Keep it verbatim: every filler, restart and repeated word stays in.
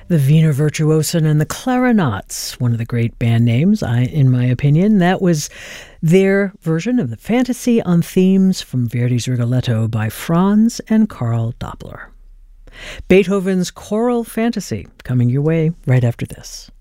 The Wiener Virtuosen and the Clarinets, one of the great band names, I, in my opinion. That was their version of the Fantasy on Themes from Verdi's Rigoletto by Franz and Carl Doppler. Beethoven's Choral Fantasy coming your way right after this.